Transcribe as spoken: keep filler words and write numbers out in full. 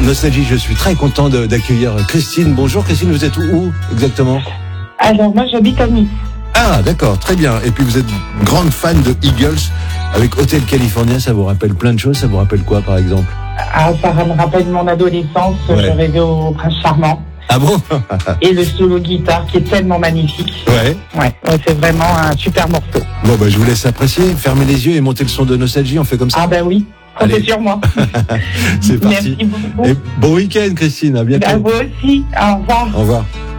Nostalgie, je suis très content de, d'accueillir Christine. Bonjour Christine, vous êtes où exactement? Alors moi j'habite à Nice. Ah d'accord, très bien. Et puis vous êtes une grande fan de Eagles avec Hotel California, ça vous rappelle plein de choses. Ça vous rappelle quoi par exemple? Ah, ça me rappelle mon adolescence, Ouais. je rêvais au Prince Charmant. Ah bon? Et le solo guitare qui est tellement magnifique. Ouais. Ouais, ouais, c'est vraiment un super morceau. Bon bah je vous laisse apprécier, fermez les yeux et montez le son de Nostalgie, on fait comme ça. Ah ben oui, comptez Allez. sur moi. C'est parti. Merci beaucoup. Et bon week-end Christine, à bientôt. À vous aussi, au revoir. Au revoir.